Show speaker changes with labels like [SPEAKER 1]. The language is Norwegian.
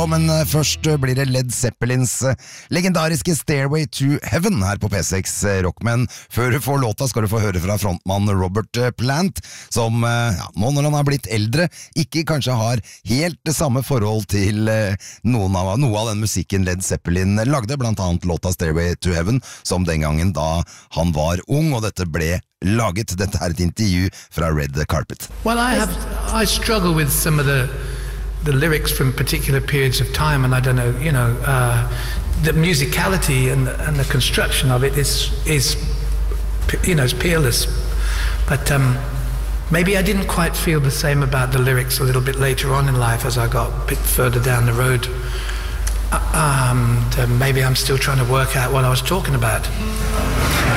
[SPEAKER 1] Men først blir det Led Zeppelins legendariske Stairway to Heaven her på P6 Rock. Men før du får låta skal du få høre fra frontmann Robert Plant, som nå når han har blitt eldre, ikke kanskje har helt det samme forhold til noe av den musikken Led Zeppelin lagde, blant annet låta Stairway to Heaven, som den gangen da han var ung, og dette ble laget. Dette er et intervju fra Red Carpet.
[SPEAKER 2] Well, I struggle with some of the lyrics from particular periods of time, and I don't know, the musicality and the construction of it is it's peerless. But maybe I didn't quite feel the same about the lyrics a little bit later on in life as I got a bit further down the road. Maybe I'm still trying to work out what I was talking about.